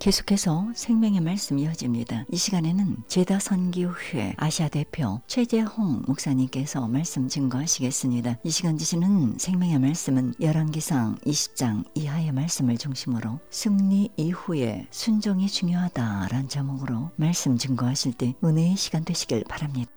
계속해서 생명의 말씀 이어집니다. 이 시간에는 제다선교회 아시아 대표 최재홍 목사님께서 말씀 증거하시겠습니다. 이 시간 주시는 생명의 말씀은 열왕기상 20장 이하의 말씀을 중심으로 승리 이후에 순종이 중요하다라는 제목으로 말씀 증거하실 때 은혜의 시간 되시길 바랍니다.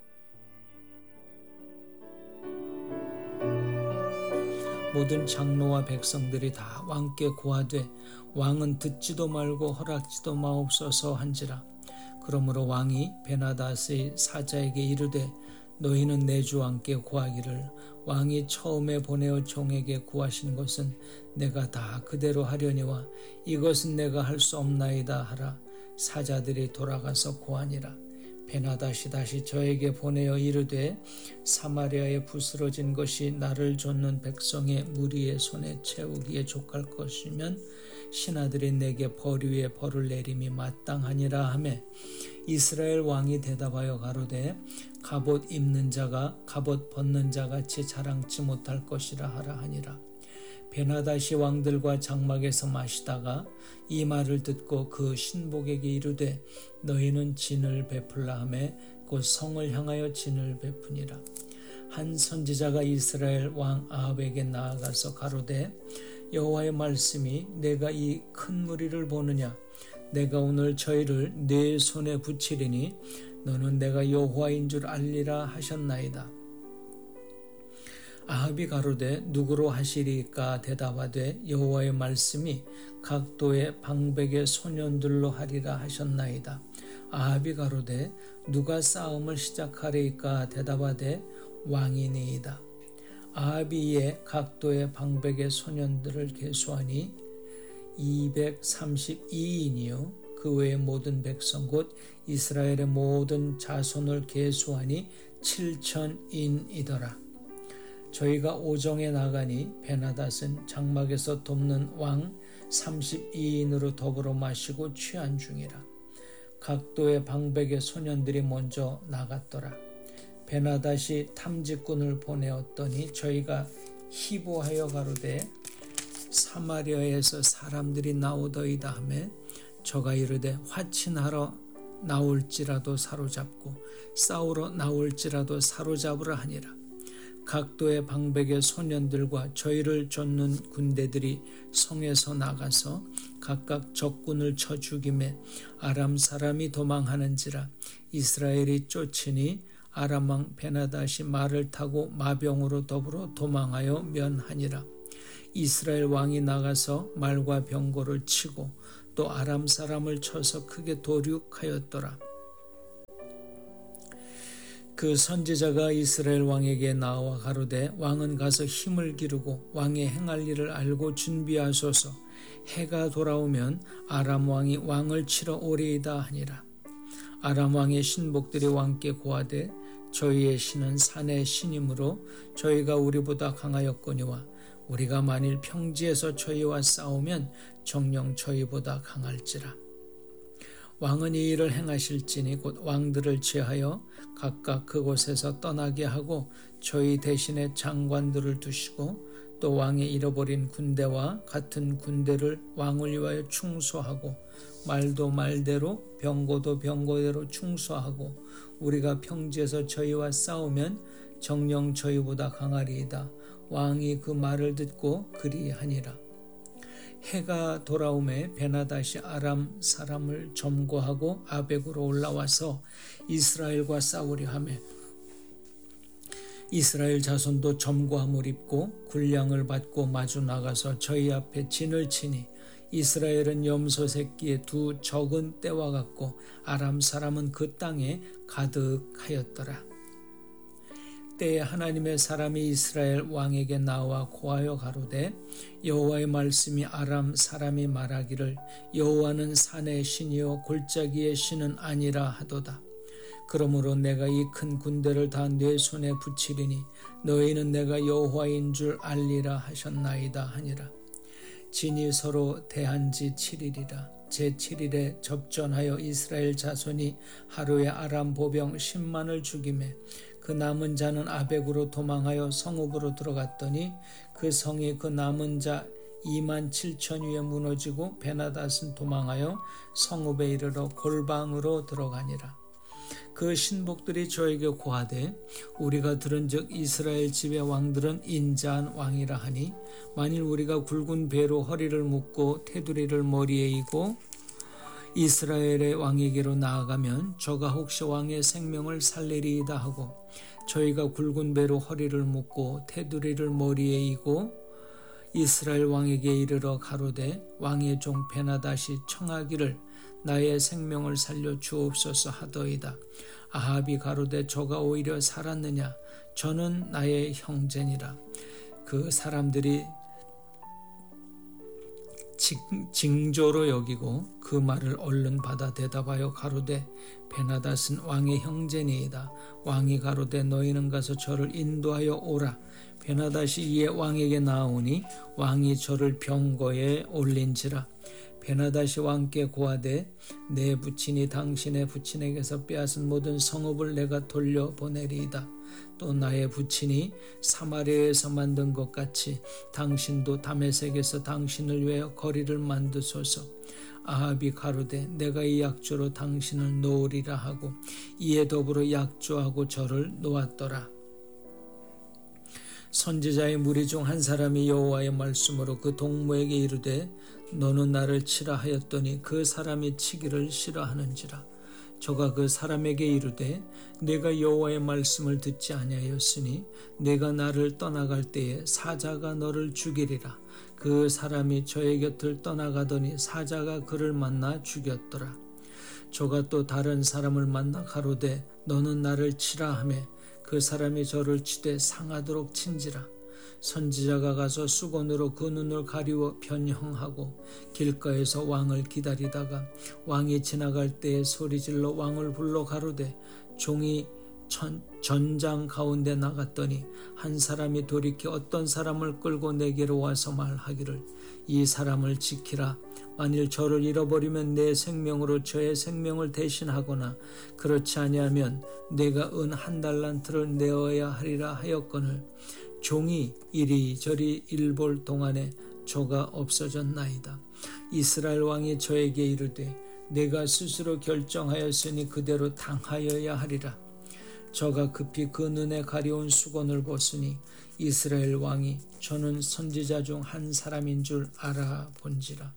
모든 장로와 백성들이 다 왕께 고하되 왕은 듣지도 말고 허락지도 마옵소서 한지라. 그러므로 왕이 베나닷의 사자에게 이르되 너희는 내 주 왕께 고하기를 왕이 처음에 보내어 종에게 구하신 것은 내가 다 그대로 하려니와 이것은 내가 할 수 없나이다 하라. 사자들이 돌아가서 고하니라. 베나닷이 다시 저에게 보내어 이르되 사마리아에 부스러진 것이 나를 좇는 백성의 무리의 손에 채우기에 족할 것이면 신하들이 내게 벌 위에 벌을 내림이 마땅하니라 하매 이스라엘 왕이 대답하여 가로되 갑옷 입는 자가 갑옷 벗는 자 같이 자랑치 못할 것이라 하라 하니라. 베나닷이 왕들과 장막에서 마시다가 이 말을 듣고 그 신복에게 이르되 너희는 진을 베풀라 하매 곧 성을 향하여 진을 베푸니라. 한 선지자가 이스라엘 왕 아합에게 나아가서 가로되 여호와의 말씀이 내가 이 큰 무리를 보느냐 내가 오늘 저희를 네 손에 붙이리니 너는 내가 여호와인 줄 알리라 하셨나이다. 아합이 가로되 누구로 하시리까 대답하되 여호와의 말씀이 각도의 방백의 소년들로 하리라 하셨나이다. 아합이 가로되 누가 싸움을 시작하리까 대답하되 왕이니이다. 아합이 이에 각도의 방백의 소년들을 계수하니 232인이요 그 외의 모든 백성 곧 이스라엘의 모든 자손을 계수하니 7,000인이더라. 저희가 오정에 나가니 베나닷은 장막에서 돕는 왕 32인으로 더불어 마시고 취한 중이라. 각도의 방백의 소년들이 먼저 나갔더라. 베나닷이 탐직군을 보내었더니 저희가 희보하여 가로되 사마리아에서 사람들이 나오더이다 하매 저가 이르되 화친하러 나올지라도 사로잡고 싸우러 나올지라도 사로잡으라 하니라. 각도의 방백의 소년들과 저희를 좇는 군대들이 성에서 나가서 각각 적군을 쳐 죽이매 아람 사람이 도망하는지라. 이스라엘이 쫓으니 아람 왕 베나닷이 말을 타고 마병으로 더불어 도망하여 면하니라. 이스라엘 왕이 나가서 말과 병거를 치고 또 아람 사람을 쳐서 크게 도륙하였더라. 그 선지자가 이스라엘 왕에게 나와 가로되 왕은 가서 힘을 기르고 왕의 행할 일을 알고 준비하소서. 해가 돌아오면 아람 왕이 왕을 치러 오리이다 하니라. 아람 왕의 신복들이 왕께 고하되 저희의 신은 산의 신이므로 저희가 우리보다 강하였거니와 우리가 만일 평지에서 저희와 싸우면 정녕 저희보다 강할지라. 왕은 이 일을 행하실지니 곧 왕들을 제하여 각각 그곳에서 떠나게 하고 저희 대신에 장관들을 두시고 또 왕의 잃어버린 군대와 같은 군대를 왕을 위하여 충소하고 말도 말대로 병거도 병거대로 충소하고 우리가 평지에서 저희와 싸우면 정녕 저희보다 강하리이다. 왕이 그 말을 듣고 그리하니라. 해가 돌아오매 베나닷이 아람 사람을 점거하고 아벡으로 올라와서 이스라엘과 싸우려 하매 이스라엘 자손도 점거함을 입고 군량을 받고 마주 나가서 저희 앞에 진을 치니 이스라엘은 염소 새끼의 두 적은 떼와 같고 아람 사람은 그 땅에 가득하였더라. 때에 하나님의 사람이 이스라엘 왕에게 나와 고하여 가로되 여호와의 말씀이 아람 사람이 말하기를 여호와는 산의 신이요 골짜기의 신은 아니라 하도다. 그러므로 내가 이 큰 군대를 다 네 손에 붙이리니 너희는 내가 여호와인 줄 알리라 하셨나이다 하니라. 진이 서로 대한 지 7일이라. 제7일에 접전하여 이스라엘 자손이 하루에 아람 보병 10만을 죽이매 그 남은 자는 아벡으로 도망하여 성읍으로 들어갔더니 그 성이 그 남은 자 27,000 위에 무너지고 베나닷은 도망하여 성읍에 이르러 골방으로 들어가니라. 그 신복들이 저에게 고하되 우리가 들은즉 이스라엘 집의 왕들은 인자한 왕이라 하니 만일 우리가 굵은 배로 허리를 묶고 테두리를 머리에 이고 이스라엘의 왕에게로 나아가면 저가 혹시 왕의 생명을 살리리이다 하고 저희가 굵은 배로 허리를 묶고 테두리를 머리에 이고 이스라엘 왕에게 이르러 가로되 왕의 종 베나닷이 청하기를 나의 생명을 살려 주옵소서 하더이다. 아합이 가로되 저가 오히려 살았느냐 저는 나의 형제니라. 그 사람들이 징조로 여기고 그 말을 얼른 받아 대답하여 가로되 베나닷은 왕의 형제니이다. 왕이 가로되 너희는 가서 저를 인도하여 오라. 베나닷이 이에 왕에게 나오니 왕이 저를 병거에 올린지라. 베나닷이 왕께 고하되 내 부친이 당신의 부친에게서 빼앗은 모든 성읍을 내가 돌려보내리이다. 또 나의 부친이 사마리아에서 만든 것 같이 당신도 다메섹에서 당신을 위하여 거리를 만드소서. 아합이 가로되 내가 이 약조로 당신을 놓으리라 하고 이에 더불어 약조하고 저를 놓았더라. 선지자의 무리 중 한 사람이 여호와의 말씀으로 그 동무에게 이르되 너는 나를 치라 하였더니 그 사람이 치기를 싫어하는지라. 저가 그 사람에게 이르되 내가 여호와의 말씀을 듣지 아니하였으니 내가 나를 떠나갈 때에 사자가 너를 죽이리라. 그 사람이 저의 곁을 떠나가더니 사자가 그를 만나 죽였더라. 저가 또 다른 사람을 만나 가로되 너는 나를 치라 하매 그 사람이 저를 치되 상하도록 친지라. 선지자가 가서 수건으로 그 눈을 가리워 변형하고 길가에서 왕을 기다리다가 왕이 지나갈 때에 소리질러 왕을 불러 가로되 종이 전장 가운데 나갔더니 한 사람이 돌이켜 어떤 사람을 끌고 내게로 와서 말하기를 이 사람을 지키라. 만일 저를 잃어버리면 내 생명으로 저의 생명을 대신하거나 그렇지 아니하면 내가 은 1달란트를 내어야 하리라 하였거늘 종이 이리저리 일볼 동안에 저가 없어졌나이다. 이스라엘 왕이 저에게 이르되 내가 스스로 결정하였으니 그대로 당하여야 하리라. 저가 급히 그 눈에 가려운 수건을 벗으니 이스라엘 왕이 저는 선지자 중 한 사람인 줄 알아본지라.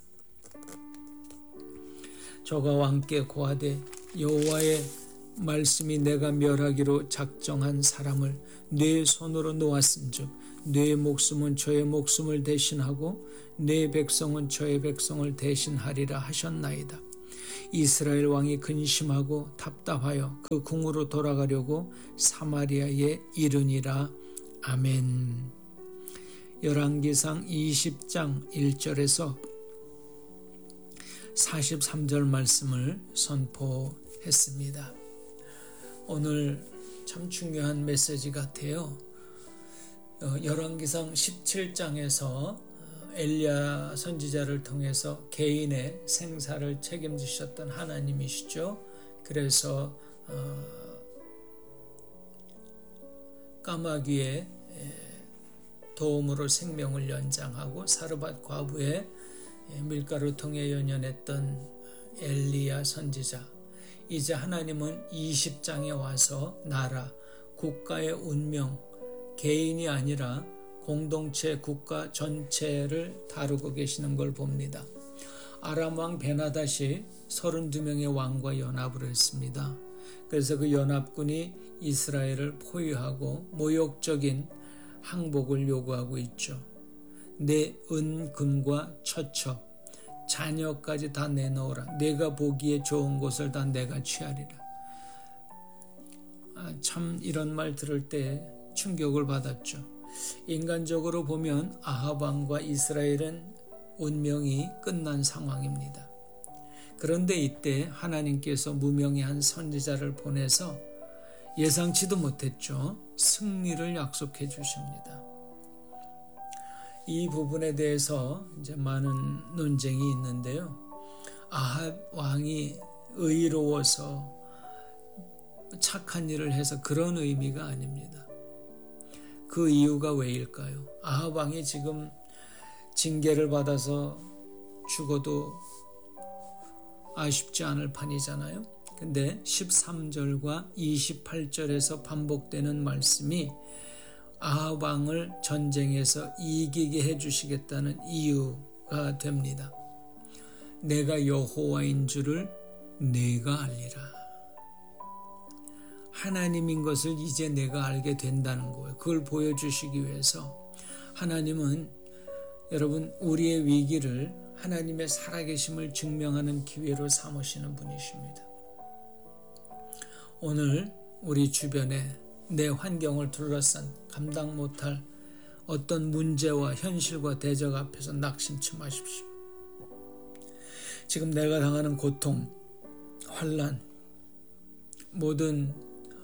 저가 왕께 고하되 여호와의 말씀이 내가 멸하기로 작정한 사람을 내 손으로 놓았은즉 내 목숨은 저의 목숨을 대신하고 내 백성은 저의 백성을 대신하리라 하셨나이다. 이스라엘 왕이 근심하고 답답하여 그 궁으로 돌아가려고 사마리아에 이르니라. 아멘. 열왕기상 20장 1절에서 43절 말씀을 선포했습니다. 오늘 참 중요한 메시지 같아요. 열왕기상 17장에서 엘리야 선지자를 통해서 개인의 생사를 책임지셨던 하나님이시죠. 그래서 까마귀의 도움으로 생명을 연장하고 사르밧 과부의 밀가루 통해 연연했던 엘리야 선지자, 이제 하나님은 20장에 와서 나라, 국가의 운명, 개인이 아니라 공동체, 국가 전체를 다루고 계시는 걸 봅니다. 아람 왕 베나닷이 32명의 왕과 연합을 했습니다. 그래서 그 연합군이 이스라엘을 포위하고 모욕적인 항복을 요구하고 있죠. 내 은, 금과 처처, 자녀까지 다 내놓으라. 내가 보기에 좋은 곳을 다 내가 취하리라. 참 이런 말 들을 때 충격을 받았죠. 인간적으로 보면 아합 왕과 이스라엘은 운명이 끝난 상황입니다. 그런데 이때 하나님께서 무명의 선지자를 보내서 예상치도 못했죠. 승리를 약속해 주십니다. 이 부분에 대해서 이제 많은 논쟁이 있는데요. 아합 왕이 의로워서 착한 일을 해서 그런 의미가 아닙니다. 그 이유가 왜일까요? 아합 왕이 지금 징계를 받아서 죽어도 아쉽지 않을 판이잖아요. 근데 13절과 28절에서 반복되는 말씀이 아합 왕을 전쟁에서 이기게 해주시겠다는 이유가 됩니다. 내가 여호와인 줄을 내가 알리라. 하나님인 것을 이제 내가 알게 된다는 거예요. 그걸 보여주시기 위해서 하나님은 여러분 우리의 위기를 하나님의 살아계심을 증명하는 기회로 삼으시는 분이십니다. 오늘 우리 주변에 내 환경을 둘러싼 감당 못할 어떤 문제와 현실과 대적 앞에서 낙심치 마십시오. 지금 내가 당하는 고통, 환난, 모든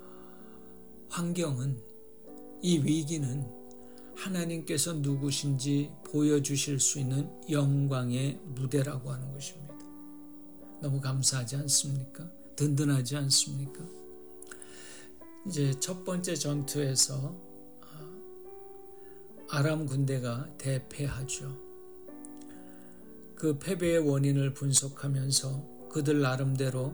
환경은, 이 위기는 하나님께서 누구신지 보여주실 수 있는 영광의 무대라고 하는 것입니다. 너무 감사하지 않습니까? 든든하지 않습니까? 이제 첫 번째 전투에서 아람 군대가 대패하죠. 그 패배의 원인을 분석하면서 그들 나름대로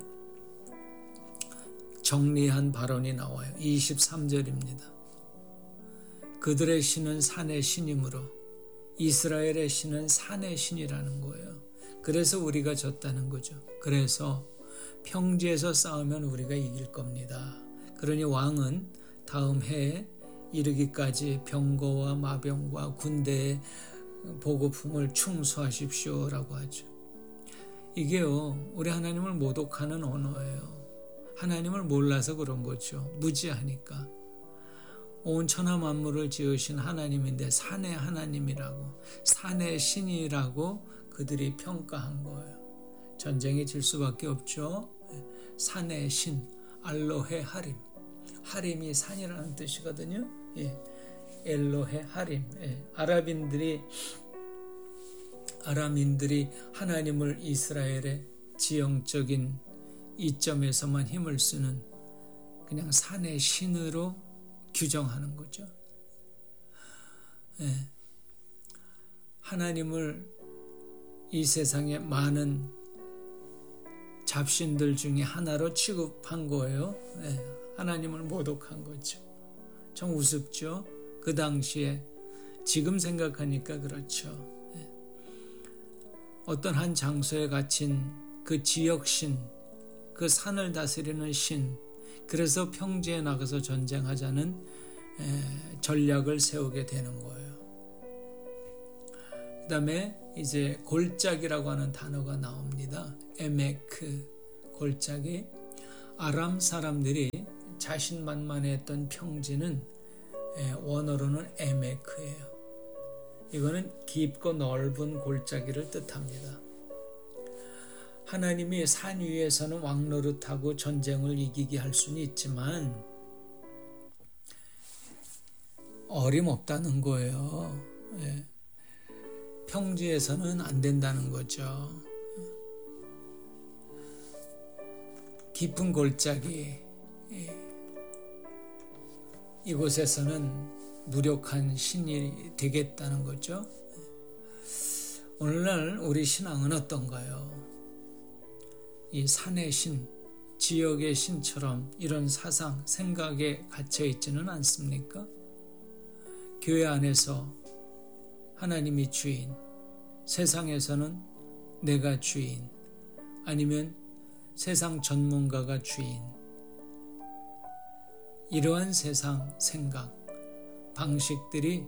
정리한 발언이 나와요. 23절입니다. 그들의 신은 산의 신이므로 이스라엘의 신은 산의 신이라는 거예요. 그래서 우리가 졌다는 거죠. 그래서 평지에서 싸우면 우리가 이길 겁니다. 그러니 왕은 다음 해에 이르기까지 병거와 마병과 군대의 보급품을 충수하십시오라고 하죠. 이게요, 우리 하나님을 모독하는 언어예요. 하나님을 몰라서 그런 거죠. 무지하니까. 온 천하 만물을 지으신 하나님인데 산의 하나님이라고, 산의 신이라고 그들이 평가한 거예요. 전쟁이 질 수밖에 없죠. 산의 신, 알로헤 하림. 하림이 산이라는 뜻이거든요. 예. 엘로헤 하림. 예. 아람인들이 하나님을 이스라엘의 지형적인 이점에서만 힘을 쓰는 그냥 산의 신으로 규정하는 거죠. 예. 하나님을 이 세상의 많은 잡신들 중에 하나로 취급한 거예요. 예. 하나님을 모독한 거죠. 좀 우습죠? 그 당시에. 지금 생각하니까 그렇죠. 예. 어떤 한 장소에 갇힌 그 지역신, 그 산을 다스리는 신, 그래서 평지에 나가서 전쟁하자는 전략을 세우게 되는 거예요. 그 다음에 이제 골짜기라고 하는 단어가 나옵니다. 에메크, 골짜기. 아람 사람들이 자신만만했던 평지는 원어로는 에메크예요. 이거는 깊고 넓은 골짜기를 뜻합니다. 하나님이 산 위에서는 왕노릇하고 전쟁을 이기게 할 수는 있지만 어림없다는 거예요. 예. 평지에서는 안 된다는 거죠. 깊은 골짜기, 이곳에서는 무력한 신이 되겠다는 거죠. 오늘날 우리 신앙은 어떤가요? 이 산의 신, 지역의 신처럼 이런 사상, 생각에 갇혀 있지는 않습니까? 교회 안에서 하나님이 주인, 세상에서는 내가 주인, 아니면 세상 전문가가 주인. 이러한 세상, 생각, 방식들이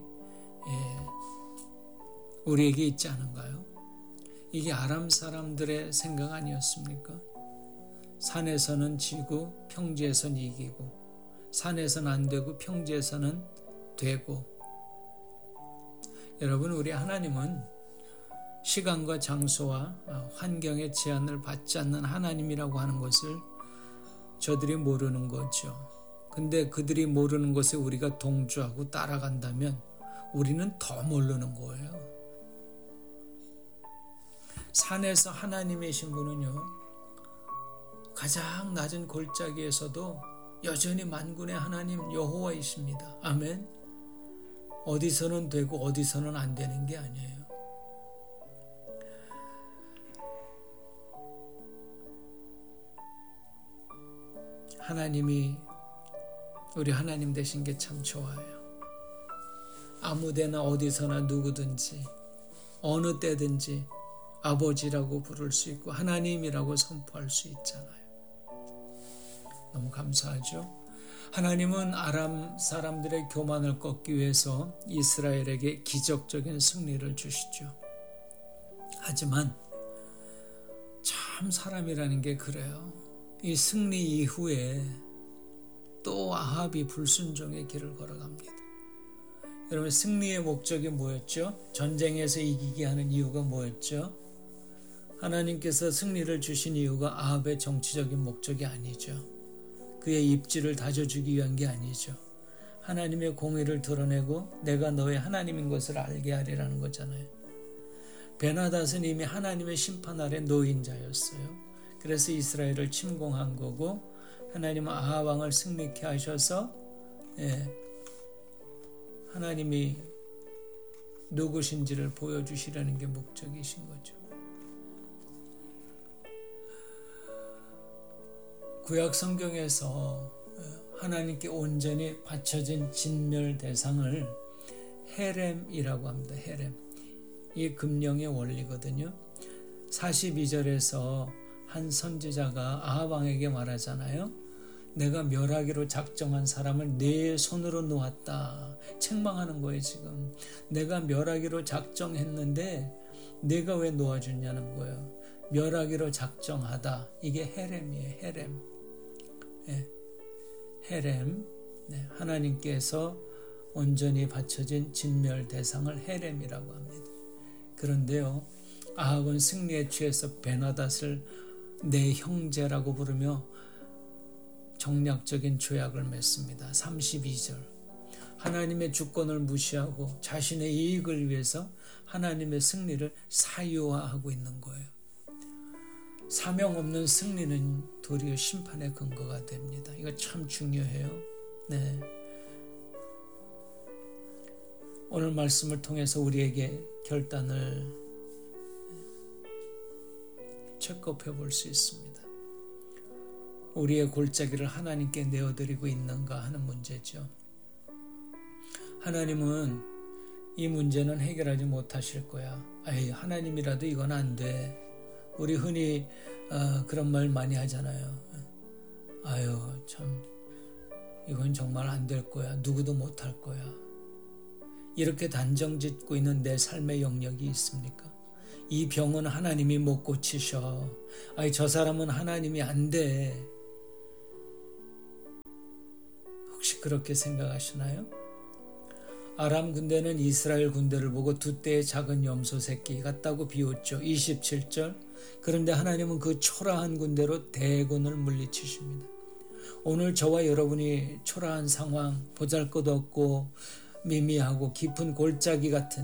우리에게 있지 않은가요? 이게 아람 사람들의 생각 아니었습니까? 산에서는 지고 평지에서는 이기고, 산에서는 안 되고 평지에서는 되고. 여러분, 우리 하나님은 시간과 장소와 환경의 제한을 받지 않는 하나님이라고 하는 것을 저들이 모르는 거죠. 근데 그들이 모르는 것에 우리가 동조하고 따라간다면 우리는 더 모르는 거예요. 산에서 하나님이신 분은요, 가장 낮은 골짜기에서도 여전히 만군의 하나님 여호와이십니다. 아멘. 어디서는 되고 어디서는 안 되는 게 아니에요. 우리 하나님 되신 게 참 좋아요. 아무데나 어디서나 누구든지 어느 때든지 아버지라고 부를 수 있고 하나님이라고 선포할 수 있잖아요. 너무 감사하죠. 하나님은 아람 사람들의 교만을 꺾기 위해서 이스라엘에게 기적적인 승리를 주시죠. 하지만 참 사람이라는 게 그래요. 이 승리 이후에 또 아합이 불순종의 길을 걸어갑니다. 여러분, 승리의 목적이 뭐였죠? 전쟁에서 이기게 하는 이유가 뭐였죠? 하나님께서 승리를 주신 이유가 아합의 정치적인 목적이 아니죠. 그의 입지를 다져주기 위한 게 아니죠. 하나님의 공의를 드러내고 내가 너의 하나님인 것을 알게 하리라는 거잖아요. 베나닷은 이미 하나님의 심판 아래 놓인 자였어요. 그래서 이스라엘을 침공한 거고, 하나님은 아합 왕을 승리케 하셔서 하나님이 누구신지를 보여주시려는 게 목적이신 거죠. 구약 성경에서 하나님께 온전히 바쳐진 진멸 대상을 헤렘이라고 합니다. 헤렘. 이 금령의 원리거든요. 42절에서 한 선지자가 아합 왕에게 말하잖아요. 내가 멸하기로 작정한 사람을 내 손으로 놓았다. 책망하는 거예요, 지금. 내가 멸하기로 작정했는데 내가 왜 놓아줬냐는 거예요. 멸하기로 작정하다. 이게 헤렘이에요, 헤렘. 헤렘. 하나님께서 온전히 바쳐진 진멸 대상을 헤렘이라고 합니다. 그런데요, 아합은 승리에 취해서 베나닷을 내 형제라고 부르며 정략적인 조약을 맺습니다. 32절. 하나님의 주권을 무시하고 자신의 이익을 위해서 하나님의 승리를 사유화하고 있는 거예요. 사명 없는 승리는 도리어 심판의 근거가 됩니다. 이거 참 중요해요. 오늘 말씀을 통해서 우리에게 결단을 체크업해 볼 수 있습니다. 우리의 골짜기를 하나님께 내어드리고 있는가 하는 문제죠. 하나님은 이 문제는 해결하지 못하실 거야. 하나님이라도 이건 안 돼. 우리 흔히 그런 말 많이 하잖아요. 참 이건 정말 안 될 거야. 누구도 못할 거야. 이렇게 단정짓고 있는 내 삶의 영역이 있습니까? 이 병은 하나님이 못 고치셔. 저 사람은 하나님이 안 돼. 혹시 그렇게 생각하시나요? 아람 군대는 이스라엘 군대를 보고 두 떼의 작은 염소 새끼 같다고 비웃죠. 27절. 그런데 하나님은 그 초라한 군대로 대군을 물리치십니다. 오늘 저와 여러분이 초라한 상황, 보잘것없고 미미하고 깊은 골짜기 같은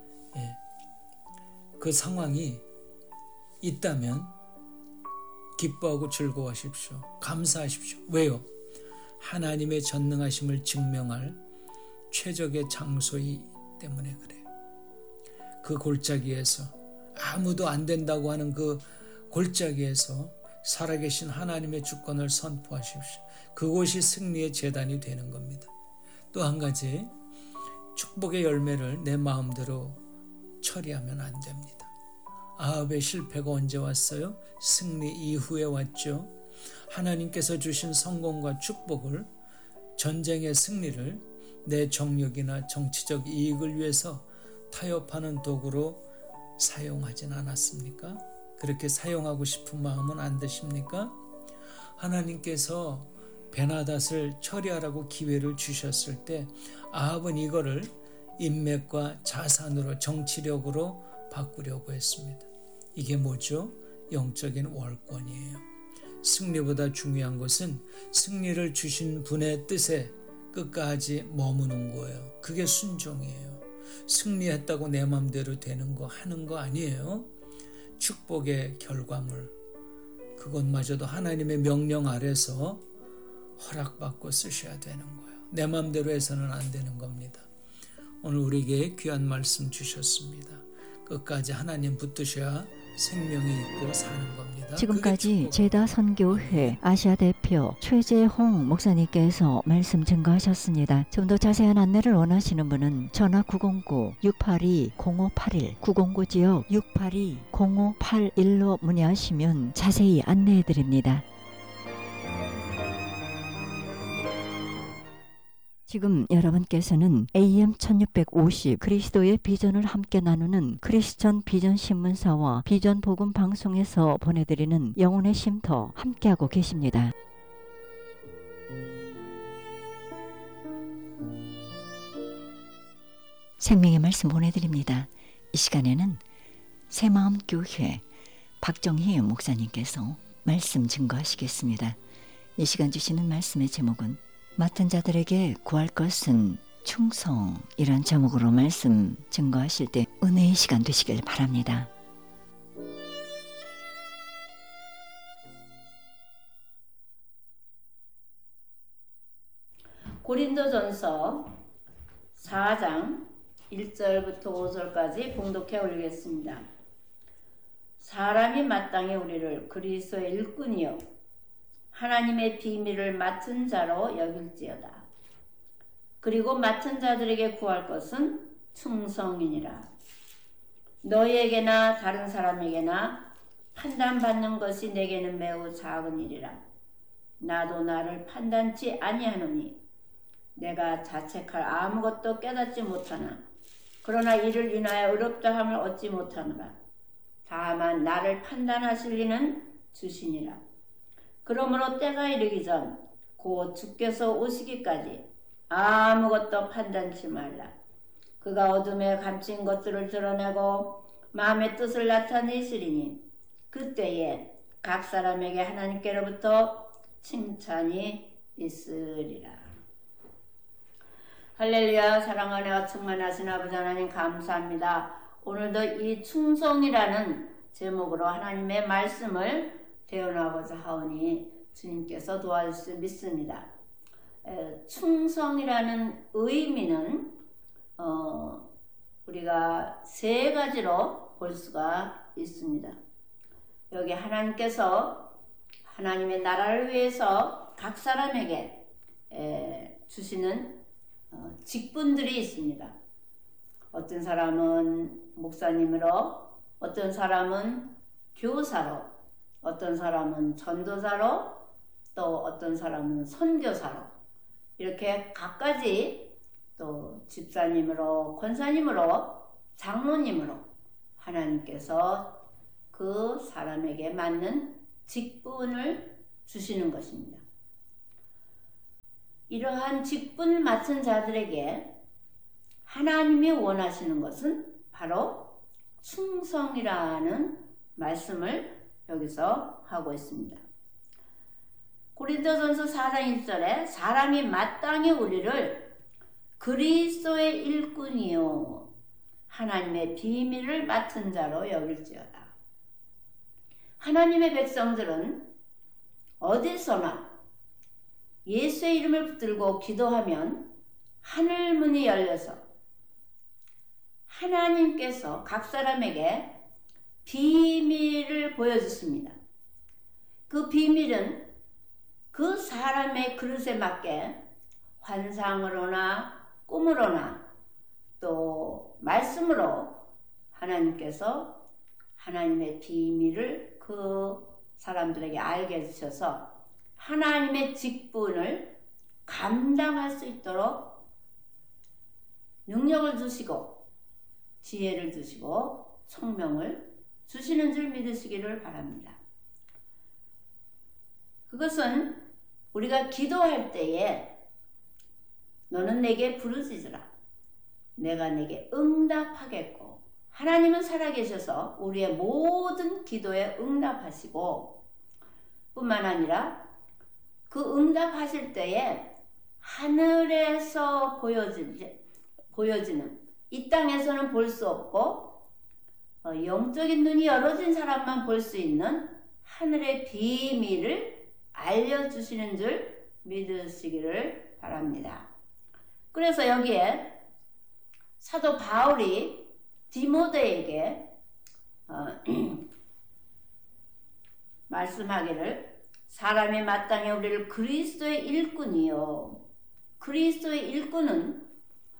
그 상황이 있다면 기뻐하고 즐거워하십시오. 감사하십시오. 왜요? 하나님의 전능하심을 증명할 최적의 장소이기 때문에 그래요. 그 골짜기에서, 아무도 안 된다고 하는 그 골짜기에서 살아계신 하나님의 주권을 선포하십시오. 그곳이 승리의 제단이 되는 겁니다. 또 한 가지, 축복의 열매를 내 마음대로 처리하면 안 됩니다. 아합의 실패가 언제 왔어요? 승리 이후에 왔죠. 하나님께서 주신 성공과 축복을, 전쟁의 승리를 내 정력이나 정치적 이익을 위해서 타협하는 도구로 사용하진 않았습니까? 그렇게 사용하고 싶은 마음은 안 드십니까? 하나님께서 베나닷을 처리하라고 기회를 주셨을 때 아합은 이거를 인맥과 자산으로, 정치력으로 바꾸려고 했습니다. 이게 뭐죠? 영적인 월권이에요. 승리보다 중요한 것은 승리를 주신 분의 뜻에 끝까지 머무는 거예요. 그게 순종이에요. 승리했다고 내 맘대로 되는 거 하는 거 아니에요. 축복의 결과물, 그것마저도 하나님의 명령 아래서 허락받고 쓰셔야 되는 거예요. 내 맘대로 해서는 안 되는 겁니다. 오늘 우리에게 귀한 말씀 주셨습니다. 끝까지 하나님 붙드셔야 생명이 있고 사는 겁니다. 지금까지 제다선교회 아시아 대표 최재홍 목사님께서 말씀 증거하셨습니다. 좀 더 자세한 안내를 원하시는 분은 전화 909-682-0581 909 지역 682-0581로 문의하시면 자세히 안내해 드립니다. 지금 여러분께서는 AM 1650 그리스도의 비전을 함께 나누는 크리스천 비전 신문사와 비전 복음 방송에서 보내드리는 영혼의 쉼터 함께하고 계십니다. 생명의 말씀 보내드립니다. 이 시간에는 새마음교회 박정희 목사님께서 말씀 증거하시겠습니다. 이 시간 주시는 말씀의 제목은 맡은 자들에게 구할 것은 충성이란 제목으로 말씀 증거하실 때 은혜의 시간 되시길 바랍니다. 고린도전서 4장 1절부터 5절까지 봉독해 올리겠습니다. 사람이 마땅히 우리를 그리스도의 일꾼이요 하나님의 비밀을 맡은 자로 여길지어다. 그리고 맡은 자들에게 구할 것은 충성이니라. 너희에게나 다른 사람에게나 판단받는 것이 내게는 매우 작은 일이라. 나도 나를 판단치 아니하노니 내가 자책할 아무것도 깨닫지 못하나 그러나 이를 인하여 의롭다함을 얻지 못하노라. 다만 나를 판단하실 이는 주시니라. 그러므로 때가 이르기 전 곧 주께서 오시기까지 아무것도 판단치 말라. 그가 어둠에 감춘 것들을 드러내고 마음의 뜻을 나타내시리니 그때에 각 사람에게 하나님께로부터 칭찬이 있으리라. 할렐루야. 사랑하여 충만하신 아버지 하나님 감사합니다. 오늘도 이 충성이라는 제목으로 하나님의 말씀을 대언하고자 하오니 주님께서 도와주실 믿습니다. 충성이라는 의미는 우리가 세 가지로 볼 수가 있습니다. 여기 하나님께서 하나님의 나라를 위해서 각 사람에게 주시는 직분들이 있습니다. 어떤 사람은 목사님으로, 어떤 사람은 교사로, 어떤 사람은 전도사로, 또 어떤 사람은 선교사로, 이렇게 각가지 또 집사님으로, 권사님으로, 장로님으로 하나님께서 그 사람에게 맞는 직분을 주시는 것입니다. 이러한 직분을 맡은 자들에게 하나님이 원하시는 것은 바로 충성이라는 말씀을 여기서 하고 있습니다. 고린도전서 4장 1절에 사람이 마땅히 우리를 그리스도의 일꾼이요 하나님의 비밀을 맡은 자로 여길지어다. 하나님의 백성들은 어디서나 예수의 이름을 붙들고 기도하면 하늘문이 열려서 하나님께서 각 사람에게 비밀을 보여주십니다. 그 비밀은 그 사람의 그릇에 맞게 환상으로나 꿈으로나 또 말씀으로 하나님께서 하나님의 비밀을 그 사람들에게 알게 해주셔서 하나님의 직분을 감당할 수 있도록 능력을 주시고 지혜를 주시고 총명을 주시는 줄 믿으시기를 바랍니다. 그것은 우리가 기도할 때에 너는 내게 부르짖으라. 내가 내게 응답하겠고 하나님은 살아계셔서 우리의 모든 기도에 응답하시고 뿐만 아니라 그 응답하실 때에 하늘에서 보여지는 이 땅에서는 볼 수 없고 영적인 눈이 열어진 사람만 볼 수 있는 하늘의 비밀을 알려주시는 줄 믿으시기를 바랍니다. 그래서 여기에 사도 바울이 디모데에게 말씀하기를 사람이 마땅히 우리를 그리스도의 일꾼이요. 그리스도의 일꾼은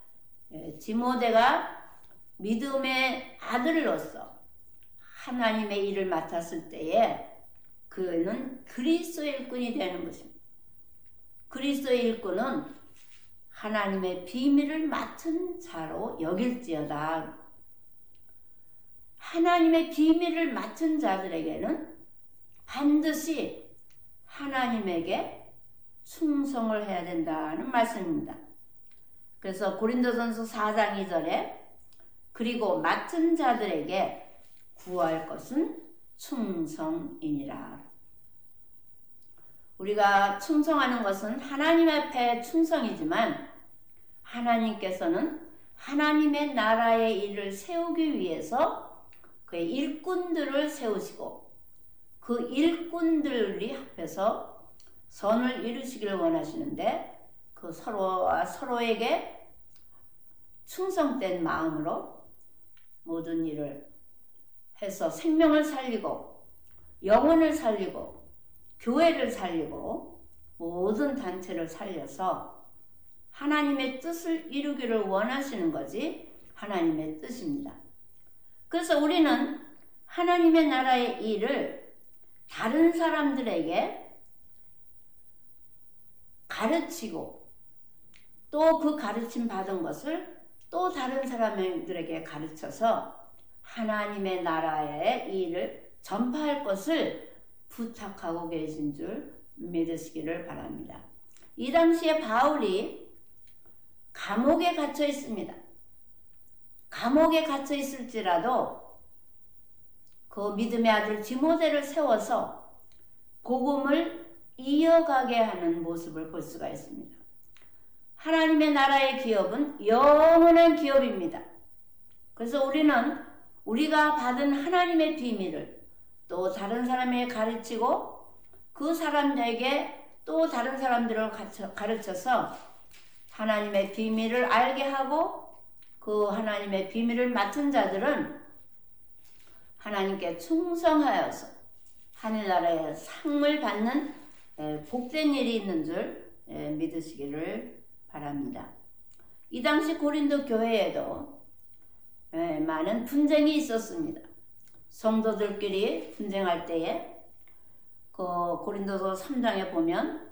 디모데가 믿음의 아들로서 하나님의 일을 맡았을 때에 그는 그리스도의 일꾼이 되는 것입니다. 그리스도의 일꾼은 하나님의 비밀을 맡은 자로 여길지어다. 하나님의 비밀을 맡은 자들에게는 반드시 하나님에게 충성을 해야 된다는 말씀입니다. 그래서 고린도전서 4장 2절에 그리고 맡은 자들에게 구할 것은 충성이니라. 우리가 충성하는 것은 하나님 앞에 충성이지만 하나님께서는 하나님의 나라의 일을 세우기 위해서 그의 일꾼들을 세우시고 그 일꾼들이 합해서 선을 이루시기를 원하시는데 그 서로와 서로에게 충성된 마음으로 모든 일을 해서 생명을 살리고 영혼을 살리고 교회를 살리고 모든 단체를 살려서 하나님의 뜻을 이루기를 원하시는 것이 하나님의 뜻입니다. 그래서 우리는 하나님의 나라의 일을 다른 사람들에게 가르치고 또 그 가르침 받은 것을 또 다른 사람들에게 가르쳐서 하나님의 나라의 일을 전파할 것을 부탁하고 계신 줄 믿으시기를 바랍니다. 이 당시에 바울이 감옥에 갇혀 있습니다. 감옥에 갇혀 있을지라도 그 믿음의 아들 디모데를 세워서 복음을 이어가게 하는 모습을 볼 수가 있습니다. 하나님의 나라의 기업은 영원한 기업입니다. 그래서 우리는 우리가 받은 하나님의 비밀을 또 다른 사람에게 가르치고 그 사람에게 또 다른 사람들을 가르쳐서 하나님의 비밀을 알게 하고 그 하나님의 비밀을 맡은 자들은 하나님께 충성하여서 하늘나라의 상을 받는 복된 일이 있는 줄 믿으시기를 바랍니다. 이 당시 고린도 교회에도 많은 분쟁이 있었습니다. 성도들끼리 분쟁할 때에 그 고린도서 3장에 보면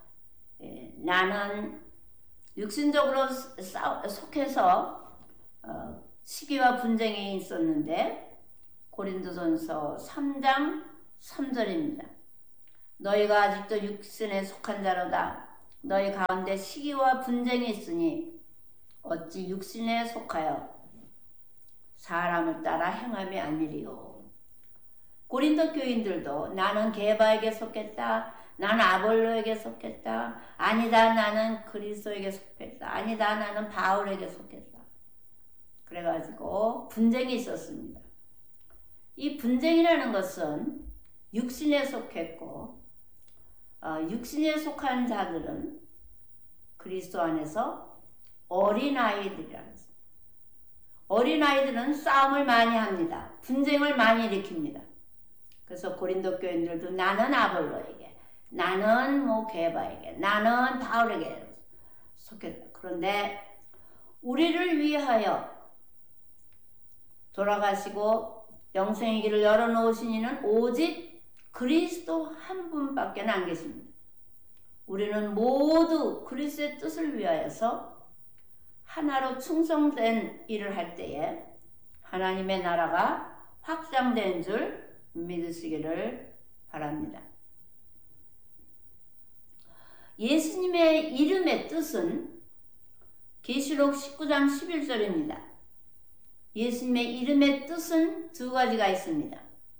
나는 육신적으로 속해서 시기와 분쟁이 있었는데 고린도전서 3장 3절입니다. 너희가 아직도 육신에 속한 자로다. 너희 가운데 시기와 분쟁이 있으니 어찌 육신에 속하여 사람을 따라 행함이 아니리요. 고린도 교인들도 나는 게바에게 속했다. 나는 아볼로에게 속했다. 아니다 나는 그리스도에게 속했다. 아니다 나는 바울에게 속했다. 그래가지고 분쟁이 있었습니다. 이 분쟁이라는 것은 육신에 속했고 육신에 속한 자들은 그리스도 안에서 어린아이들이라는 것입니다. 어린아이들은 싸움을 많이 합니다. 분쟁을 많이 일으킵니다. 그래서 고린도 교인들도 나는 아볼로에게, 나는 게바에게, 나는 바울에게 속했다. 그런데 우리를 위하여 돌아가시고 영생의 길을 열어놓으신 이는 오직 그리스도 한 분밖에 안 계십니다. 우리는 모두 그리스도의 뜻을 위하여서 하나로 충성된 일을 할 때에 하나님의 나라가 확장된 줄 믿으시기를 바랍니다. 예수님의 이름의 뜻은 계시록 19장 11절입니다. 예수님의 이름의 뜻은 두 가지가 있습니다.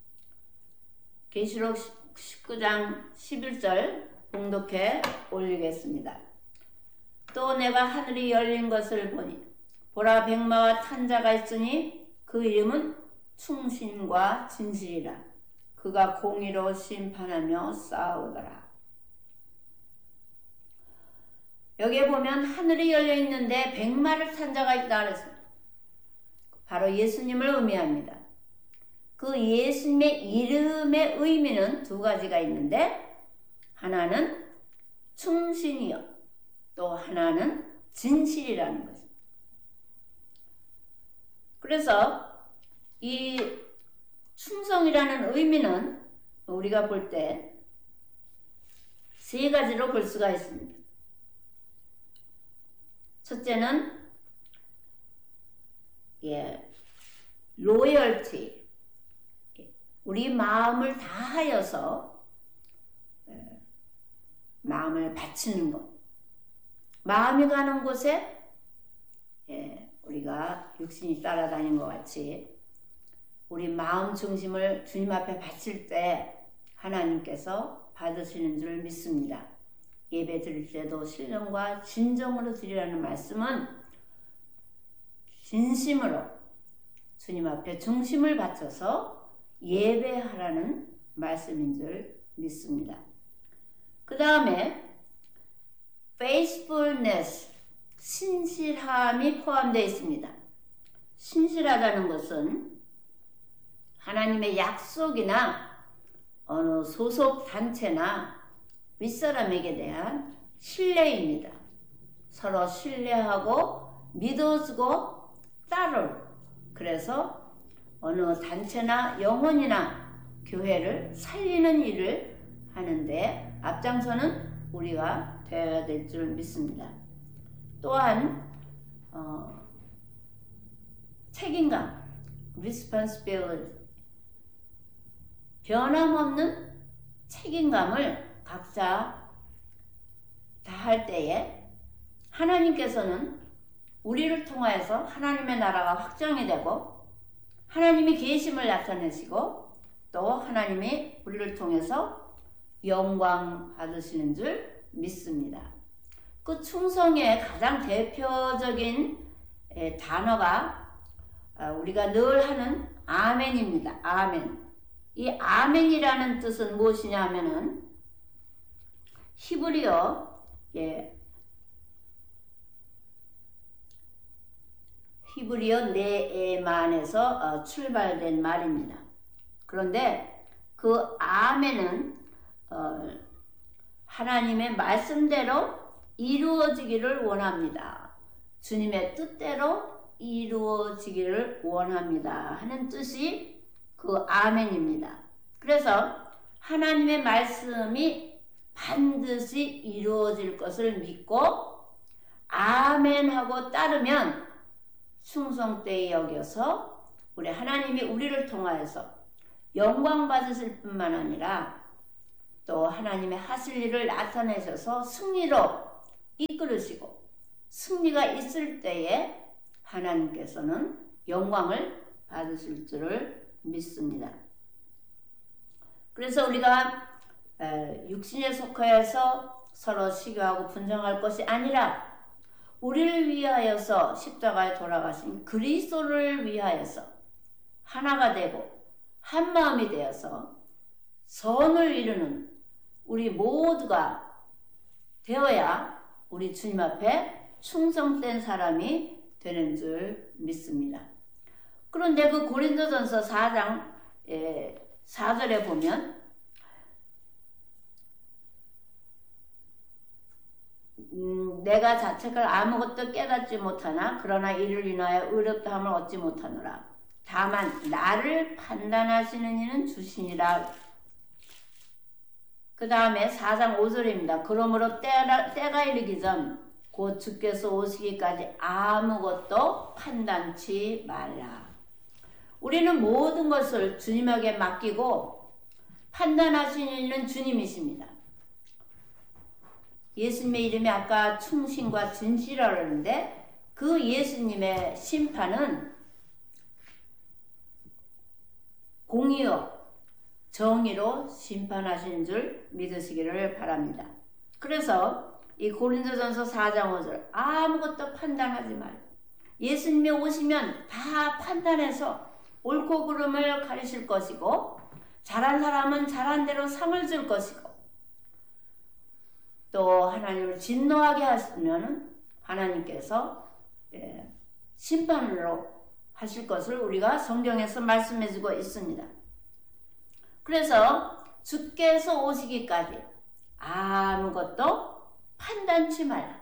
계시록 19장 11절 봉독해 올리겠습니다. 또 내가 하늘이 열린 것을 보니 보라 백마와 탄 자가 있으니 그 이름은 충신과 진실이라. 그가 공의로 심판하며 싸우더라. 여기에 보면 하늘이 열려 있는데 백마를 탄 자가 있다 그랬습니다. 바로 예수님을 의미합니다. 그 예수님의 이름의 의미는 두 가지가 있는데 하나는 충신이요 또 하나는 진실이라는 거죠. 그래서 이 충성이라는 의미는 우리가 볼 때 세 가지로 볼 수가 있습니다. 첫째는 로열티, 우리 마음을 다하여서 마음을 바치는 것. 마음이 가는 곳에 우리가 육신이 따라다니는 것 같이 우리 마음 중심을 주님 앞에 바칠 때 하나님께서 받으시는 줄 믿습니다. 예배 드릴 때도 신령과 진정으로 드리라는 말씀은 진심으로 주님 앞에 중심을 바쳐서 예배하라는 말씀인 줄 믿습니다. 그 다음에 faithfulness, 신실함이 포함되어 있습니다. 신실하다는 것은 하나님의 약속이나 어느 소속 단체나 윗사람에게 대한 신뢰입니다. 서로 신뢰하고 믿어주고 따를, 그래서 어느 단체나 영혼이나 교회를 살리는 일을 하는데 앞장서는 우리가 되어야 될 줄 믿습니다. 또한 책임감, responsibility, 변함없는 책임감을 각자 다할 때에 하나님께서는 우리를 통하여서 하나님의 나라가 확장이 되고 하나님이 계심을 나타내시고 또 하나님이 우리를 통해서 영광 받으시는 줄 믿습니다. 그 충성의 가장 대표적인 단어가 우리가 늘 하는 아멘입니다. 아멘. 이 아멘이라는 뜻은 무엇이냐 하면은 히브리어 네에만에서 출발된 말입니다. 그런데 그 아멘은 하나님의 말씀대로 이루어지기를 원합니다. 주님의 뜻대로 이루어지기를 원합니다 하는 뜻이 그 아멘입니다. 그래서 하나님의 말씀이 반드시 이루어질 것을 믿고 아멘하고 따르면 충성되이 여겨서 우리 하나님이 우리를 통하여서 영광 받으실 뿐만 아니라 또 하나님의 하실 일을 나타내셔서 승리로 이끌으시고 승리가 있을 때에 하나님께서는 영광을 받으실 줄을 믿습니다. 그래서 우리가 육신에 속하여서 서로 시기하고 분쟁할 것이 아니라 우리를 위하여서 십자가에 돌아가신 그리스도를 위하여서 하나가 되고 한 마음이 되어서 선을 이루는 우리 모두가 되어야 우리 주님 앞에 충성된 사람이 되는 줄 믿습니다. 그런데 그 고린도전서 4장 4절에 보면 내가 자책을 아무것도 깨닫지 못하나 그러나 이를 인하여 의롭다함을 얻지 못하노라. 다만 나를 판단하시는 이는 주시니라. 그 다음에 4장 5절입니다. 그러므로 때가 이르기 전 곧 주께서 오시기까지 아무것도 판단치 말라. 우리는 모든 것을 주님에게 맡기고 판단하시는 이는 주님이십니다. 예수님의 이름이 아까 충신과 진실이라고 하는데 그 예수님의 심판은 공의요 정의로 심판하신 줄 믿으시기를 바랍니다. 그래서 이 고린도전서 4장 5절 아무것도 판단하지 말고 예수님이 오시면 다 판단해서 옳고 그름을 가리실 것이고 잘한 사람은 잘한 대로 상을 줄 것이고 또 하나님을 진노하게 하시면 하나님께서 심판으로 하실 것을 우리가 성경에서 말씀해주고 있습니다. 그래서 주께서 오시기까지 아무것도 판단치 말라.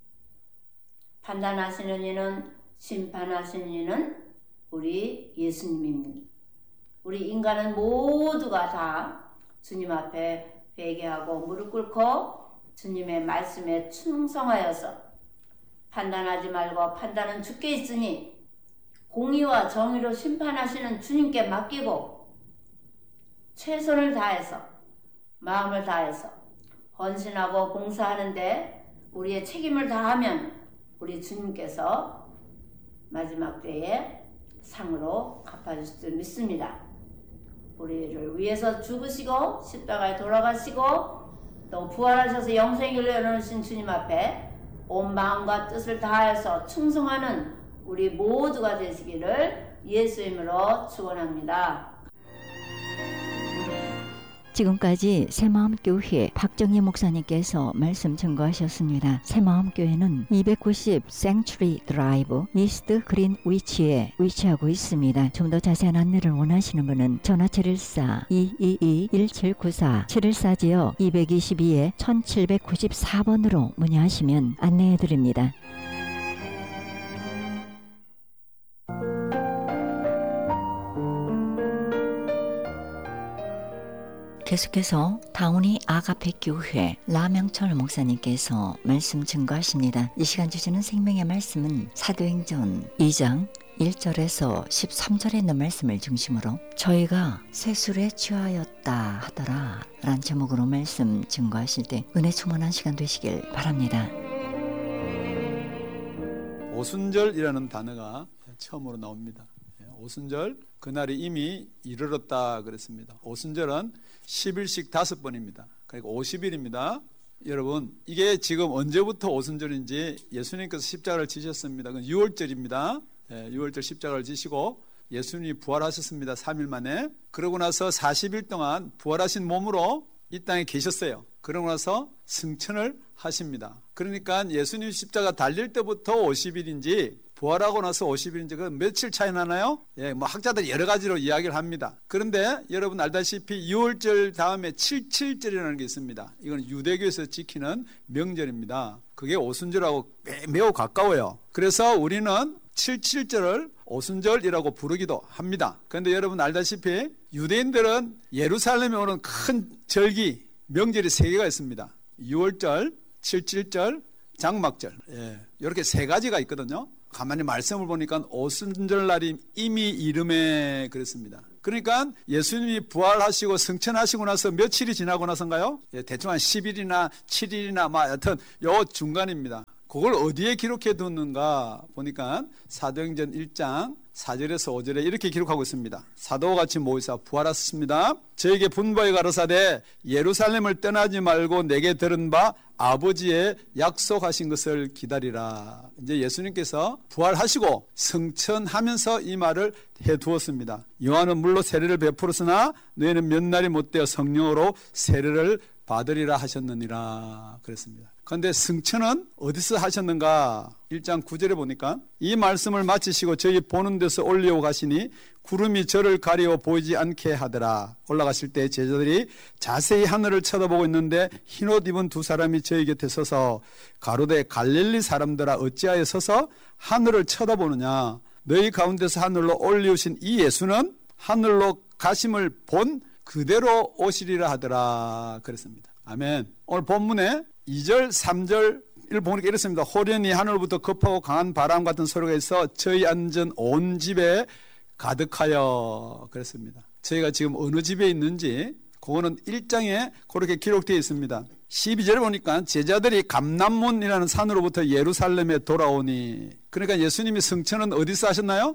판단하시는 이는, 심판하시는 이는 우리 예수님입니다. 우리 인간은 모두가 다 주님 앞에 회개하고 무릎 꿇고 주님의 말씀에 충성하여서 판단하지 말고 판단은 주께 있으니 공의와 정의로 심판하시는 주님께 맡기고 최선을 다해서 마음을 다해서 헌신하고 봉사하는데 우리의 책임을 다하면 우리 주님께서 마지막 때에 상으로 갚아주실 줄 믿습니다. 우리를 위해서 죽으시고 십자가에 돌아가시고 또 부활하셔서 영생을 열어놓으신 주님 앞에 온 마음과 뜻을 다해서 충성하는 우리 모두가 되시기를 예수 이름으로 축원합니다. 지금까지 새마음교회 박정희 목사님께서 말씀 증거하셨습니다. 새마음교회는 290 Sanctuary Drive 이스트 그린위치에 위치하고 있습니다. 좀 더 자세한 안내를 원하시는 분은 전화 714-222-1794 714지역 222에 1794번으로 문의하시면 안내해드립니다. 계속해서 다운이 아가페 교회 라명철 목사님께서 말씀 증거하십니다. 이 시간 주시는 생명의 말씀은 사도행전 2장 1절에서 13절에 있는 말씀을 중심으로 저희가 세술에 취하였다 하더라 라는 제목으로 말씀 증거하실 때 은혜 충만한 시간 되시길 바랍니다. 오순절이라는 단어가 처음으로 나옵니다. 오순절, 그날이 이미 이르렀다 그랬습니다. 오순절은 10일씩 5번입니다. 그러니까 50일입니다. 여러분, 이게 지금 언제부터 오순절인지 예수님께서 십자가를 지셨습니다. 그건 6월절입니다. 6월절 십자가를 지시고 예수님이 부활하셨습니다. 3일 만에. 그러고 나서 40일 동안 부활하신 몸으로 이 땅에 계셨어요. 그러고 나서 승천을 하십니다. 그러니까 예수님 십자가 달릴 때부터 50일인지 부활하고 나서 50일인지 그 며칠 차이 나나요? 뭐 학자들이 여러 가지로 이야기를 합니다. 그런데 여러분 알다시피 6월절 다음에 77절이라는 게 있습니다. 이건 유대교에서 지키는 명절입니다. 그게 오순절하고 매우 가까워요. 그래서 우리는 77절을 오순절이라고 부르기도 합니다. 그런데 여러분 알다시피 유대인들은 예루살렘에 오는 큰 절기, 명절이 3개가 있습니다. 6월절, 77절, 장막절. 이렇게 3가지가 있거든요. 가만히 말씀을 보니까 오순절날이 이미 이름에 그랬습니다. 그러니까 예수님이 부활하시고 승천하시고 나서 며칠이 지나고 나서인가요? 대충 한 10일이나 7일이나 하여튼 요 중간입니다. 그걸 어디에 기록해 뒀는가 보니까 사도행전 1장 4절에서 5절에 이렇게 기록하고 있습니다. 사도와 같이 모이사 부활하셨습니다. 저에게 분부하여 가라사대 예루살렘을 떠나지 말고 내게 들은 바 아버지의 약속하신 것을 기다리라. 이제 예수님께서 부활하시고 승천하면서 이 말을 해두었습니다. 요한은 물로 세례를 베풀었으나 너희는 몇 날이 못되어 성령으로 세례를 받으리라 하셨느니라 그랬습니다. 그런데 승천은 어디서 하셨는가? 1장 9절에 보니까 이 말씀을 마치시고 저희 보는 데서 올리고 가시니 구름이 저를 가리워 보이지 않게 하더라. 올라가실 때 제자들이 자세히 하늘을 쳐다보고 있는데 흰옷 입은 2사람이 저희 곁에 서서 가로되 갈릴리 사람들아 어찌하여 서서 하늘을 쳐다보느냐? 너희 가운데서 하늘로 올리우신 이 예수는 하늘로 가심을 본 그대로 오시리라 하더라 그랬습니다. 아멘. 오늘 본문에 2절 3절을 보니까 이렇습니다. 호련히 하늘부터 급하고 강한 바람 같은 소리가 있어 저희 앉은 온 집에 가득하여 그랬습니다. 저희가 지금 어느 집에 있는지 그거는 1장에 그렇게 기록되어 있습니다. 12절에 보니까 제자들이 감람문이라는 산으로부터 예루살렘에 돌아오니, 그러니까 예수님이 승천은 어디서 하셨나요?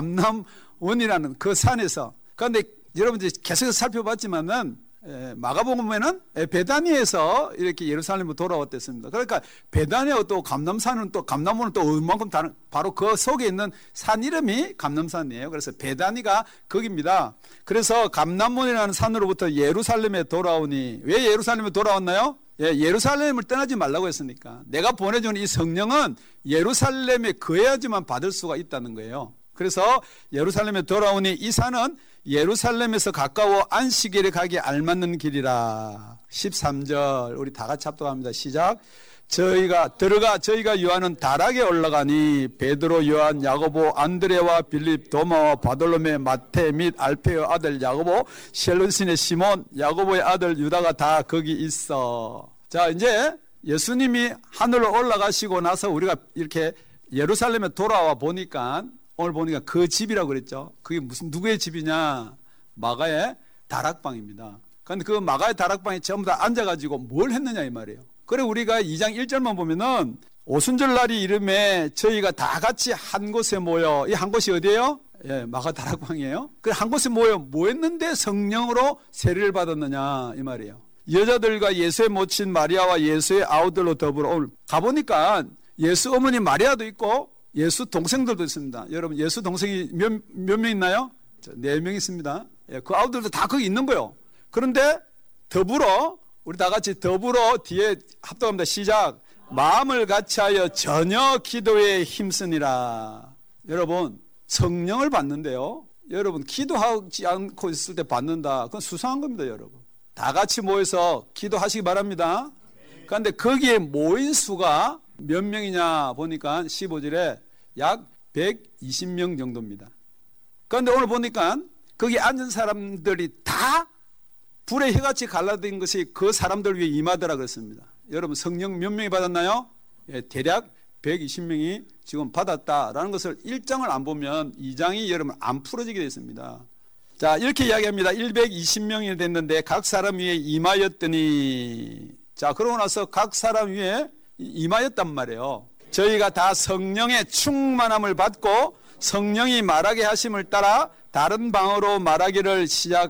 감람원이라는 그 산에서. 그런데 여러분들이 계속해서 살펴봤지만은 마가복음에는 베다니에서 이렇게 예루살렘으로 돌아왔댔습니다. 그러니까 베다니와 또 감람산은 또 감람원은 또 얼만큼 다른, 바로 그 속에 있는 산 이름이 감람산이에요. 그래서 베다니가 거기입니다. 그래서 감람원이라는 산으로부터 예루살렘에 돌아오니, 왜 예루살렘에 돌아왔나요? 예루살렘을 떠나지 말라고 했으니까. 내가 보내준 이 성령은 예루살렘에 거해야지만 받을 수가 있다는 거예요. 그래서 예루살렘에 돌아오니 이 산은 예루살렘에서 가까워 안식일에 가기 알맞는 길이라. 13절 우리 다 같이 합독합니다. 시작. 저희가 요한은 다락에 올라가니 베드로, 요한, 야고보, 안드레와 빌립, 도마와 바돌로메, 마테 및 알페의 아들 야고보, 셀루신의 시몬, 야고보의 아들 유다가 다 거기 있어. 자, 이제 예수님이 하늘로 올라가시고 나서 우리가 이렇게 예루살렘에 돌아와 보니까 오늘 보니까 그 집이라고 그랬죠. 그게 무슨 누구의 집이냐? 마가의 다락방입니다. 그런데 그 마가의 다락방에 전부 다 앉아가지고 뭘 했느냐 이 말이에요. 그래 우리가 2장 1절만 보면은 오순절 날이 이름에 저희가 다 같이 한 곳에 모여. 이 한 곳이 어디예요? 예, 마가 다락방이에요. 그래 한 곳에 모여 뭐 했는데 성령으로 세례를 받았느냐 이 말이에요. 여자들과 예수의 모친 마리아와 예수의 아우들로 더불어 오늘 가보니까 예수 어머니 마리아도 있고 예수 동생들도 있습니다. 여러분 예수 동생이 몇 명 있나요? 4명 있습니다. 예, 그 아우들도 다 거기 있는 거예요. 그런데 더불어 우리 다 같이 더불어 뒤에 합독합니다. 시작. 마음을 같이하여 전혀 기도에 힘쓰니라. 여러분 성령을 받는데요. 여러분 기도하지 않고 있을 때 받는다. 그건 수상한 겁니다. 여러분 다 같이 모여서 기도하시기 바랍니다. 그런데 거기에 모인 수가 몇 명이냐 보니까 15절에 약 120명 정도입니다. 그런데 오늘 보니까 거기 앉은 사람들이 다 불의 혀같이 갈라진 것이 그 사람들 위해 임하더라 그랬습니다. 여러분 성령 몇 명이 받았나요? 예, 대략 120명이 지금 받았다라는 것을 1장을 안 보면 2장이 여러분 안 풀어지게 되어 있습니다. 자 이렇게 이야기합니다. 120명이 됐는데 각 사람 위에 임하였더니 자 그러고 나서 각 사람 위에 임하였단 말이에요. 저희가 다 성령의 충만함을 받고 성령이 말하게 하심을 따라 다른 방어로 말하기를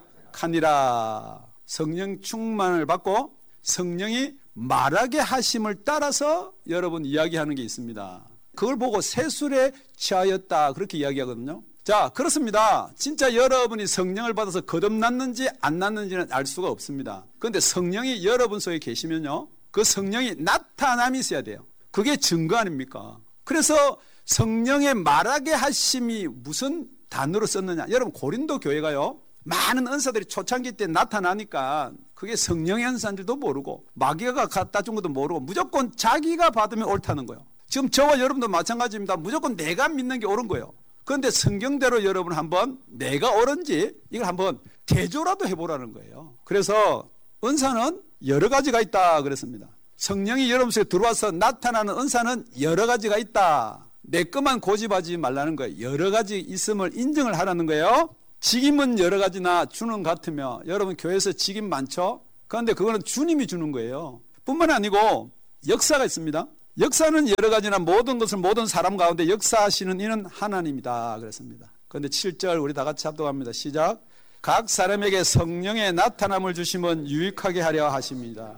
시작하니라. 성령 충만을 받고 성령이 말하게 하심을 따라서 여러분 이야기하는 게 있습니다. 그걸 보고 세술에 취하였다 그렇게 이야기하거든요. 자 그렇습니다. 진짜 여러분이 성령을 받아서 거듭났는지 안 났는지는 알 수가 없습니다. 그런데 성령이 여러분 속에 계시면요 그 성령이 나타남이 있어야 돼요. 그게 증거 아닙니까? 그래서 성령의 말하게 하심이 무슨 단어로 썼느냐. 여러분 고린도 교회가요 많은 은사들이 초창기 때 나타나니까 그게 성령의 은사인 줄도 모르고 마귀가 갖다 준 것도 모르고 무조건 자기가 받으면 옳다는 거예요. 지금 저와 여러분도 마찬가지입니다. 무조건 내가 믿는 게 옳은 거예요. 그런데 성경대로 여러분 한번 내가 옳은지 이걸 한번 대조라도 해보라는 거예요. 그래서 은사는 여러 가지가 있다 그랬습니다. 성령이 여러분 속에 들어와서 나타나는 은사는 여러 가지가 있다. 내 것만 고집하지 말라는 거예요. 여러 가지 있음을 인정을 하라는 거예요. 직임은 여러 가지나 주는 같으며 여러분 교회에서 직임 많죠? 그런데 그거는 주님이 주는 거예요. 뿐만 아니고 역사가 있습니다. 역사는 여러 가지나 모든 것을 모든 사람 가운데 역사하시는 이는 하나님이다 그랬습니다. 그런데 7절 우리 다 같이 합독합니다. 시작. 각 사람에게 성령의 나타남을 주시면 유익하게 하려 하십니다.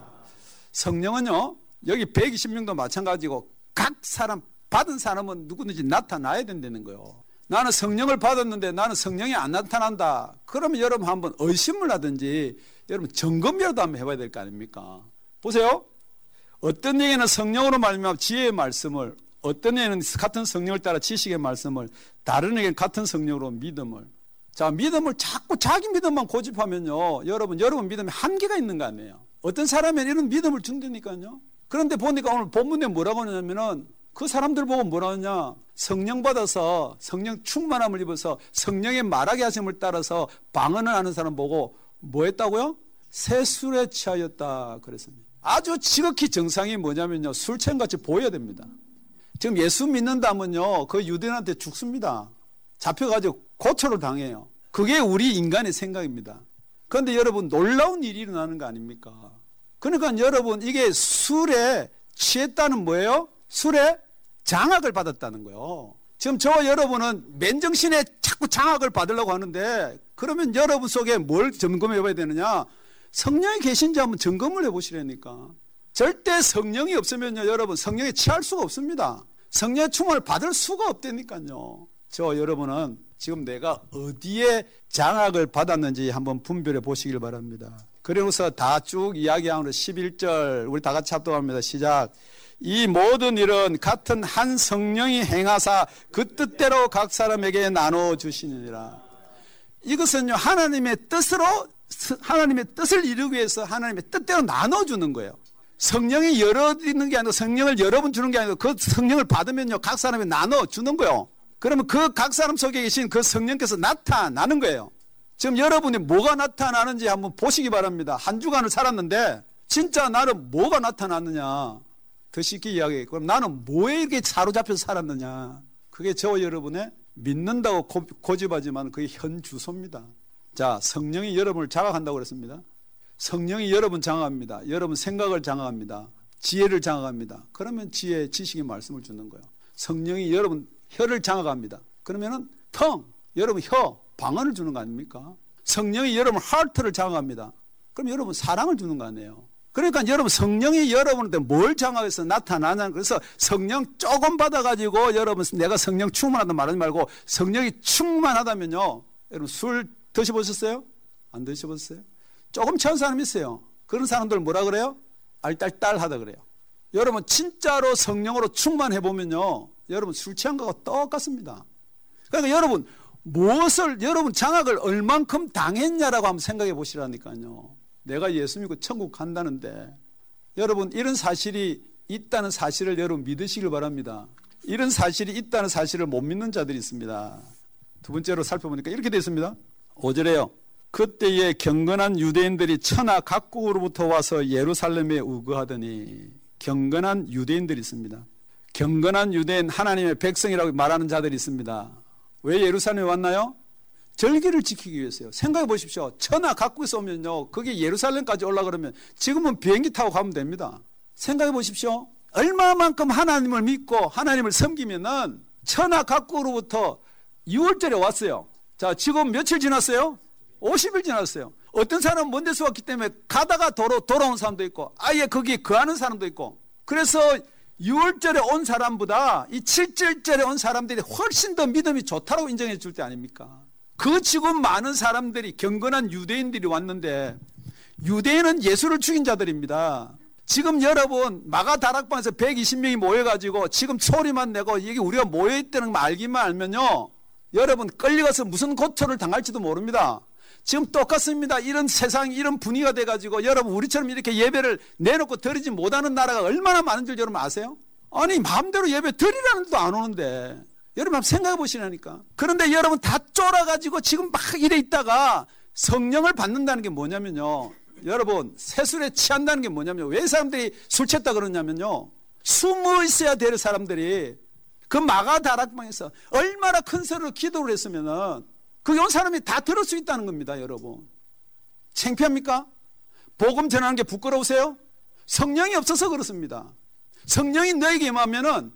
성령은요 여기 120명도 마찬가지고 각 사람 받은 사람은 누구든지 나타나야 된다는 거예요. 나는 성령을 받았는데 나는 성령이 안 나타난다. 그러면 여러분 한번 의심을 하든지 여러분 점검이라도 한번 해봐야 될 거 아닙니까? 보세요. 어떤 얘기는 성령으로 말미암아 지혜의 말씀을, 어떤 얘기는 같은 성령을 따라 지식의 말씀을, 다른 얘기는 같은 성령으로 믿음을. 자, 믿음을 자꾸 자기 믿음만 고집하면요 여러분 믿음에 한계가 있는 거 아니에요. 어떤 사람은 이런 믿음을 준다니까요. 그런데 보니까 오늘 본문에 뭐라고 하냐면은 그 사람들 보고 뭐라 하냐. 성령 받아서 성령 충만함을 입어서 성령의 말하게 하심을 따라서 방언을 하는 사람 보고 뭐 했다고요? 세술에 취하였다 그랬습니다. 아주 지극히 정상이 뭐냐면요 술 취한같이 보여야 됩니다. 지금 예수 믿는다면요 그 유대인한테 죽습니다. 잡혀가지고 고초를 당해요. 그게 우리 인간의 생각입니다. 그런데 여러분 놀라운 일이 일어나는 거 아닙니까? 그러니까 여러분 이게 술에 취했다는 뭐예요? 술에 장악을 받았다는 거예요. 지금 저와 여러분은 맨정신에 자꾸 장악을 받으려고 하는데 그러면 여러분 속에 뭘 점검해 봐야 되느냐? 성령이 계신지 한번 점검을 해보시라니까. 절대 성령이 없으면요 여러분 성령에 취할 수가 없습니다. 성령의 충만을 받을 수가 없다니까요. 저와 여러분은 지금 내가 어디에 장악을 받았는지 한번 분별해 보시길 바랍니다. 그러면서 다 쭉 이야기하는 11절 우리 다 같이 합독합니다. 시작. 이 모든 일은 같은 한 성령이 행하사 그 뜻대로 각 사람에게 나눠주시느니라. 이것은요, 하나님의 뜻을 이루기 위해서 하나님의 뜻대로 나눠주는 거예요. 성령이 여러 있는 게 아니고 성령을 여러 번 주는 게 아니고 그 성령을 받으면요, 각 사람에 나눠주는 거예요. 그러면 그 각 사람 속에 계신 그 성령께서 나타나는 거예요. 지금 여러분이 뭐가 나타나는지 한번 보시기 바랍니다. 한 주간을 살았는데 진짜 나는 뭐가 나타났느냐. 더 쉽게 이야기해. 그럼 나는 뭐에 이렇게 사로잡혀서 살았느냐. 그게 저와 여러분의 믿는다고 고집하지만 그게 현 주소입니다. 자, 성령이 여러분을 장악한다고 그랬습니다. 성령이 여러분 장악합니다. 여러분 생각을 장악합니다. 지혜를 장악합니다. 그러면 지혜, 지식의 말씀을 주는 거예요. 성령이 여러분 혀를 장악합니다. 그러면은 여러분 혀, 방언을 주는 거 아닙니까? 성령이 여러분 하트를 장악합니다. 그럼 여러분 사랑을 주는 거 아니에요? 그러니까 여러분 성령이 여러분한테 뭘 장악해서 나타나냐. 그래서 성령 조금 받아가지고 여러분 내가 성령 충만하다 말하지 말고 성령이 충만하다면요. 여러분 술 드셔보셨어요? 안 드셔보셨어요? 조금 취한 사람 있어요. 그런 사람들 뭐라 그래요? 알딸딸하다 그래요. 여러분 진짜로 성령으로 충만해보면요. 여러분 술 취한 거하고 똑같습니다. 그러니까 여러분 무엇을 여러분 장악을 얼만큼 당했냐라고 한번 생각해 보시라니까요. 내가 예수 믿고 천국 간다는데 여러분 이런 사실이 있다는 사실을 여러분 믿으시길 바랍니다. 이런 사실이 있다는 사실을 못 믿는 자들이 있습니다. 두 번째로 살펴보니까 이렇게 되어 있습니다. 5절에요. 그때에 경건한 유대인들이 천하 각국으로부터 와서 예루살렘에 우거하더니. 경건한 유대인들이 있습니다. 경건한 유대인, 하나님의 백성이라고 말하는 자들이 있습니다. 왜 예루살렘에 왔나요? 절기를 지키기 위해서요. 생각해 보십시오. 천하 각국에서 오면요, 거기 예루살렘까지 올라가려면 지금은 비행기 타고 가면 됩니다. 생각해 보십시오. 얼마만큼 하나님을 믿고 하나님을 섬기면은 천하 각국으로부터 6월절에 왔어요. 자, 지금 며칠 지났어요? 50일 지났어요. 어떤 사람은 먼 데서 왔기 때문에 가다가 돌아온 사람도 있고 아예 거기에 거하는 사람도 있고, 그래서 6월절에 온 사람보다 이 7절절에 온 사람들이 훨씬 더 믿음이 좋다고 인정해 줄 때 아닙니까? 그 지금 많은 사람들이 경건한 유대인들이 왔는데, 유대인은 예수를 죽인 자들입니다. 지금 여러분 마가 다락방에서 120명이 모여가지고 지금 소리만 내고 이게 우리가 모여있다는 거 알기만 알면요, 여러분 끌려가서 무슨 고초를 당할지도 모릅니다. 지금 똑같습니다. 이런 세상, 이런 분위기가 돼가지고 여러분 우리처럼 이렇게 예배를 내놓고 드리지 못하는 나라가 얼마나 많은 줄 여러분 아세요? 아니 마음대로 예배 드리라는 데도 안 오는데 여러분 한번 생각해 보시라니까. 그런데 여러분 다 쫄아가지고 지금 막 이래 있다가 성령을 받는다는 게 뭐냐면요, 여러분 새술에 취한다는 게 뭐냐면, 왜 사람들이 술 취했다 그러냐면요, 숨어 있어야 될 사람들이 그 마가 다락방에서 얼마나 큰 소리로 기도를 했으면은 그 온 사람이 다 들을 수 있다는 겁니다. 여러분 창피합니까? 복음 전하는 게 부끄러우세요? 성령이 없어서 그렇습니다. 성령이 너에게 임하면은